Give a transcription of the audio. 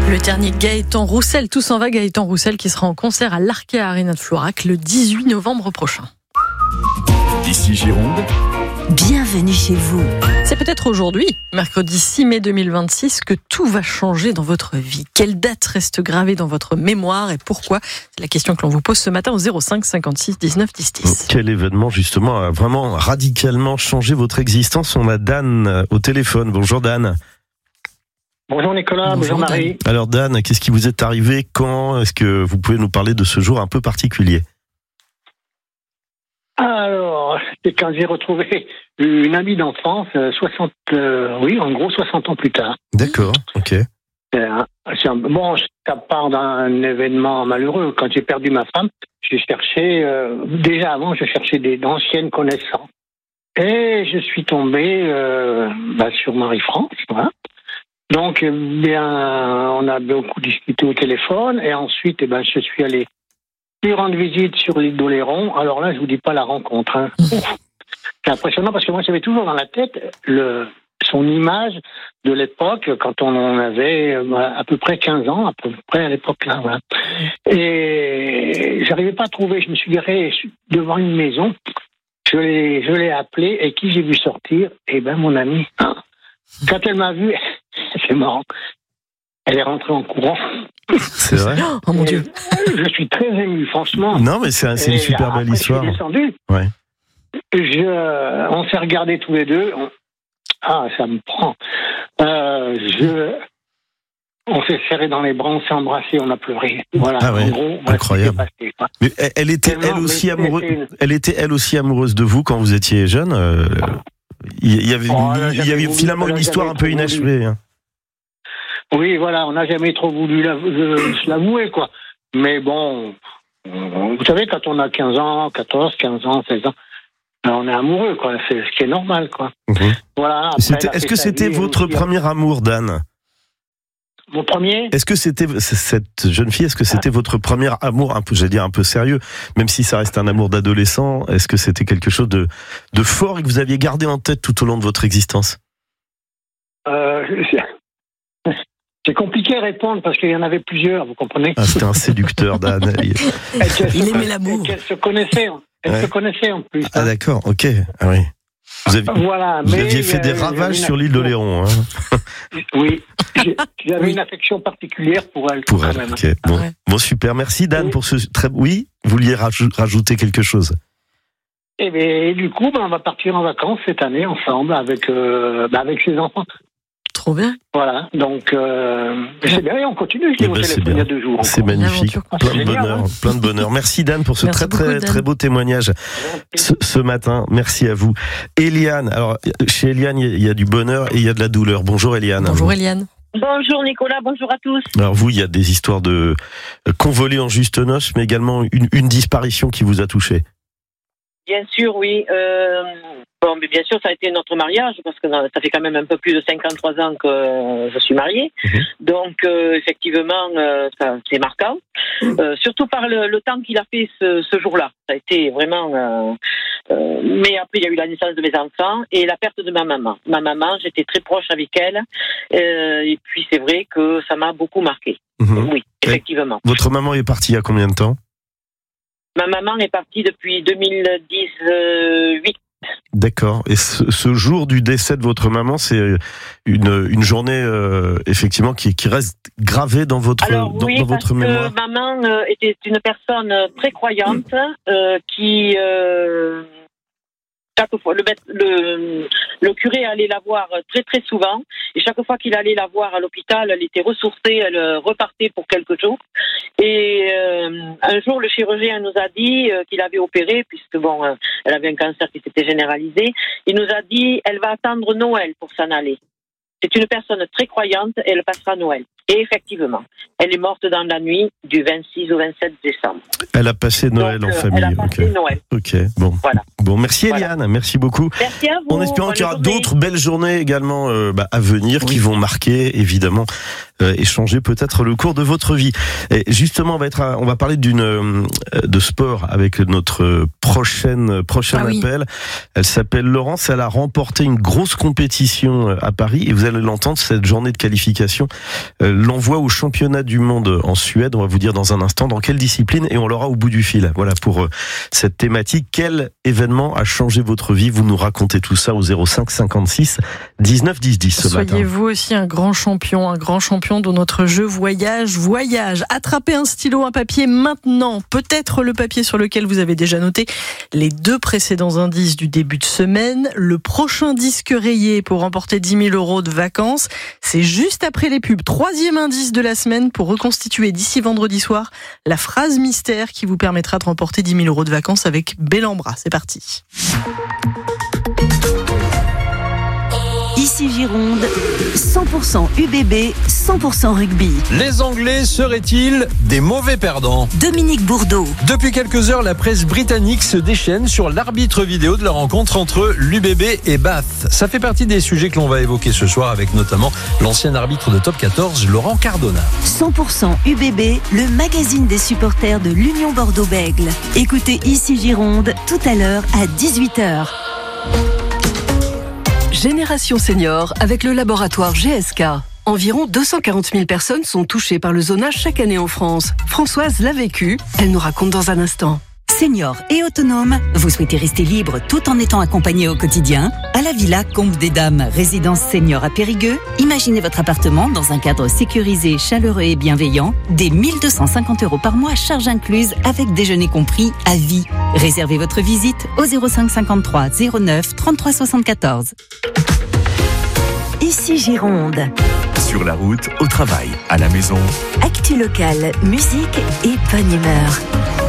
Le dernier Gaëtan Roussel, tout s'en va, Gaëtan Roussel qui sera en concert à l'Arkea Arena de Florac le 18 novembre prochain. Ici Gironde. Bienvenue chez vous. C'est peut-être aujourd'hui, mercredi 6 mai 2026, que tout va changer dans votre vie. Quelle date reste gravée dans votre mémoire et pourquoi ? C'est la question que l'on vous pose ce matin au 05 56 19 10 10. Quel événement justement a vraiment radicalement changé votre existence ? On a Dan au téléphone. Bonjour Dan. Bonjour Nicolas, bonjour Marie. Alors Dan, qu'est-ce qui vous est arrivé ? Quand ? Est-ce que vous pouvez nous parler de ce jour un peu particulier ? Alors, c'est quand j'ai retrouvé une amie d'enfance, 60 ans plus tard. D'accord, ok. Ça part d'un événement malheureux. Quand j'ai perdu ma femme, j'ai cherché, déjà avant, je cherchais d'anciennes connaissances. Et je suis tombé sur Marie-France, voilà. Donc, on a beaucoup discuté au téléphone, et ensuite, je suis allé lui rendre visite sur l'île d'Oléron. Alors là, je vous dis pas la rencontre. Hein. C'est impressionnant parce que moi, j'avais toujours dans la tête son image de l'époque quand on avait à peu près 15 ans, à peu près à l'époque là. Voilà. Et j'arrivais pas à trouver. Je me suis garé devant une maison. Je l'ai appelé et qui j'ai vu sortir ? Mon amie. Quand elle m'a vu, c'est marrant. Elle est rentrée en courant. C'est vrai ? Oh mon Dieu. Je suis très ému, franchement. Non, mais c'est une super belle histoire. Je suis descendu. Ouais. On s'est regardés tous les deux. Ça me prend. On s'est serré dans les bras, on s'est embrassés, on a pleuré. Voilà. Ah ouais, en gros, incroyable. Passé, mais elle était elle aussi amoureuse de vous quand vous étiez jeune. Il y avait finalement une histoire un peu inachevée. Hein. Oui, voilà, on n'a jamais trop voulu l'avouer, quoi. Mais bon, vous savez, quand on a 15 ans, 14, 15 ans, 16 ans, on est amoureux, quoi. C'est ce qui est normal, quoi. Mmh. Voilà. Est-ce que c'était votre premier amour, Dan ? Mon premier ? Est-ce que c'était cette jeune fille ? Est-ce que c'était votre premier amour, un peu sérieux, même si ça reste un amour d'adolescent ? Est-ce que c'était quelque chose de fort et que vous aviez gardé en tête tout au long de votre existence ? C'est compliqué à répondre parce qu'il y en avait plusieurs, vous comprenez ? C'était un séducteur, Dan. Il aimait l'amour. Elle se connaissait en plus. Ah d'accord, ok. Ah oui. Vous aviez fait des ravages sur l'île d'Oléron. Hein. Oui, j'avais une affection particulière pour elle. Pour elle, même. Ok. Bon, super. Merci Dan pour ce très... Oui, vous vouliez rajouter quelque chose ? Et du coup, on va partir en vacances cette année ensemble avec ses enfants. Trop bien. Voilà, donc c'est bien, et on continue. Je l'ai au téléphone il y a 2 jours. C'est magnifique, plein de bonheur. Merci Dan pour ce très beau témoignage ce matin. Merci à vous. Eliane, alors chez Eliane, il y a du bonheur et il y a de la douleur. Bonjour Eliane. Bonjour Eliane. Bonjour Nicolas, bonjour à tous. Alors vous, il y a des histoires de convolés en juste noces, mais également une disparition qui vous a touché. Bien sûr, oui. Mais bien sûr, ça a été notre mariage, parce que ça fait quand même un peu plus de 53 ans que je suis mariée. Mmh. Donc, effectivement, c'est marquant. Surtout par le temps qu'il a fait ce jour-là. Ça a été vraiment... mais après, il y a eu la naissance de mes enfants et la perte de ma maman. Ma maman, j'étais très proche avec elle. Et puis, c'est vrai que ça m'a beaucoup marqué. Mmh. Oui, effectivement. Votre maman est partie il y a combien de temps ? Ma maman est partie depuis 2018. D'accord. Et ce jour du décès de votre maman, c'est une journée effectivement qui reste gravée dans votre dans votre mémoire. Maman était une personne très croyante qui chaque fois le curé allait la voir très très souvent, et chaque fois qu'il allait la voir à l'hôpital, elle était ressourcée, elle repartait pour quelques jours. Et un jour, le chirurgien nous a dit qu'il avait opéré, puisque elle avait un cancer qui s'était généralisé. Il nous a dit, elle va attendre Noël pour s'en aller. C'est une personne très croyante et elle passera Noël. Et effectivement, elle est morte dans la nuit du 26 au 27 décembre. Elle a passé Noël en famille. Elle a passé Noël. Ok, bon. Voilà. Bon, merci Eliane, merci beaucoup. Merci à vous. En espérant qu'il y aura d'autres belles journées également à venir qui vont marquer évidemment et changer peut-être le cours de votre vie. Et justement, on va parler de sport avec notre prochain appel. Elle s'appelle Laurence. Elle a remporté une grosse compétition à Paris et vous allez allez l'entendre, cette journée de qualification, l'envoi au championnat du monde en Suède. On va vous dire dans un instant dans quelle discipline et on l'aura au bout du fil. Voilà pour cette thématique. Quel événement a changé votre vie? Vous nous racontez tout ça au 05 56 19 10 10 ce matin. Soyez-vous aussi un grand champion de notre jeu Voyage. Attrapez un stylo, un papier maintenant. Peut-être le papier sur lequel vous avez déjà noté les 2 précédents indices du début de semaine. Le prochain disque rayé pour remporter 10 000 € de vacances, c'est juste après les pubs. 3e indice de la semaine pour reconstituer d'ici vendredi soir la phrase mystère qui vous permettra de remporter 10 000 € de vacances avec Bellambra. C'est parti. Ici Gironde, 100% UBB, 100% rugby. Les Anglais seraient-ils des mauvais perdants? Dominique Bourdeau. Depuis quelques heures, la presse britannique se déchaîne sur l'arbitre vidéo de la rencontre entre l'UBB et Bath. Ça fait partie des sujets que l'on va évoquer ce soir avec notamment l'ancien arbitre de Top 14, Laurent Cardona. 100% UBB, le magazine des supporters de l'Union Bordeaux-Bègles. Écoutez Ici Gironde tout à l'heure à 18h. Génération Senior avec le laboratoire GSK. Environ 240 000 personnes sont touchées par le zonage chaque année en France. Françoise l'a vécu, elle nous raconte dans un instant. Senior et autonome, vous souhaitez rester libre tout en étant accompagné au quotidien? À la Villa Combe des Dames, résidence senior à Périgueux, imaginez votre appartement dans un cadre sécurisé, chaleureux et bienveillant, dès 1 250 € par mois, charge incluse, avec déjeuner compris, à vie. Réservez votre visite au 05 53 09 33 74. Ici Gironde. Sur la route, au travail, à la maison. Actu locale, musique et bonne humeur.